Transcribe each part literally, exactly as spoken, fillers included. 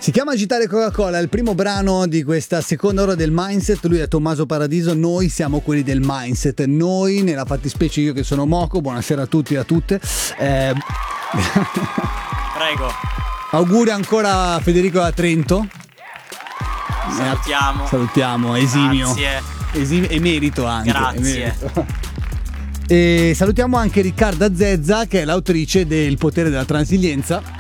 Si chiama Agitare Coca-Cola, è il primo brano di questa seconda ora del Mindset. Lui è Tommaso Paradiso, noi siamo quelli del Mindset. Noi, nella fattispecie io che sono Moco, buonasera a tutti e a tutte. Eh... Prego. Auguri ancora a Federico da Trento. Salutiamo. Salutiamo, esimio. Grazie. Esimio, emerito anche. Grazie. Emerito. E salutiamo anche Riccarda Zezza, che è l'autrice del Potere della Transilienza.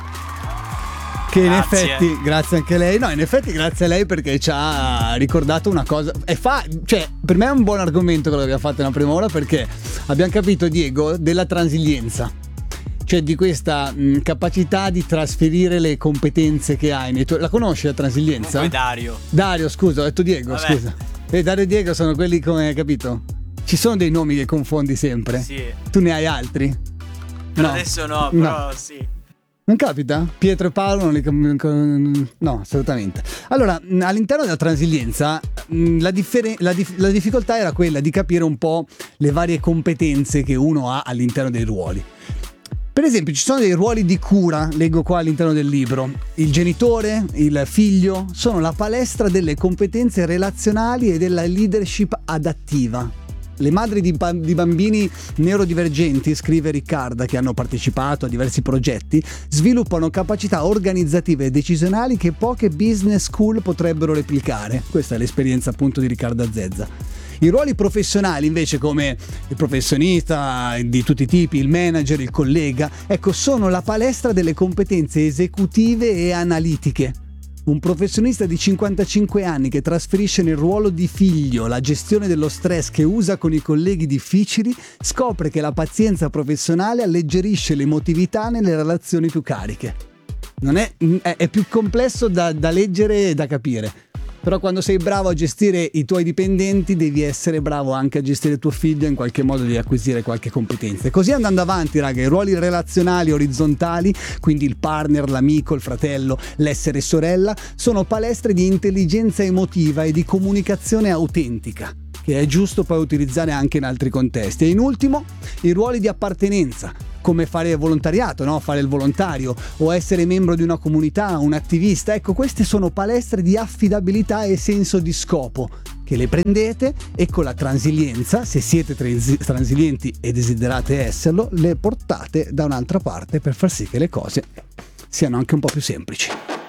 Che in Grazie. effetti, grazie anche a lei, no, in effetti grazie a lei perché ci ha ricordato una cosa. E fa, cioè, per me è un buon argomento quello che abbiamo fatto nella prima ora, perché abbiamo capito, Diego, della transilienza. Cioè di questa mh, capacità di trasferire le competenze che hai nei tuoi... La conosci la transilienza? Poi Dario. Dario, scusa, ho detto Diego, Vabbè. scusa. E Dario e Diego sono quelli, come hai capito? Ci sono dei nomi che confondi sempre? Sì. Tu ne hai altri? Per No. adesso no, No. però sì. Non capita? Pietro e Paolo non li com- no, assolutamente. Allora, mh, all'interno della transilienza mh, la, differ- la, dif- la difficoltà era quella di capire un po' le varie competenze che uno ha all'interno dei ruoli. Per esempio, ci sono dei ruoli di cura, leggo qua all'interno del libro. Il genitore, il figlio, sono la palestra delle competenze relazionali e della leadership adattiva. Le madri di, ba- di bambini neurodivergenti, scrive Riccarda, che hanno partecipato a diversi progetti, sviluppano capacità organizzative e decisionali che poche business school potrebbero replicare. Questa è l'esperienza appunto di Riccarda Zezza. I ruoli professionali invece, come il professionista di tutti i tipi, il manager, il collega, ecco, sono la palestra delle competenze esecutive e analitiche. Un professionista di cinquantacinque anni che trasferisce nel ruolo di figlio la gestione dello stress che usa con i colleghi difficili scopre che la pazienza professionale alleggerisce l'emotività nelle relazioni più cariche. Non è, è, è più complesso da, da leggere e da capire. Però quando sei bravo a gestire i tuoi dipendenti devi essere bravo anche a gestire tuo figlio, in qualche modo devi acquisire qualche competenza. E così andando avanti, raga, i ruoli relazionali orizzontali, quindi il partner, l'amico, il fratello, l'essere sorella, sono palestre di intelligenza emotiva e di comunicazione autentica, che è giusto poi utilizzare anche in altri contesti. E in ultimo, i ruoli di appartenenza, come fare volontariato, no? Fare il volontario o essere membro di una comunità, un attivista. Ecco, queste sono palestre di affidabilità e senso di scopo che le prendete e con la transilienza, se siete transi- transilienti e desiderate esserlo, le portate da un'altra parte per far sì che le cose siano anche un po' più semplici.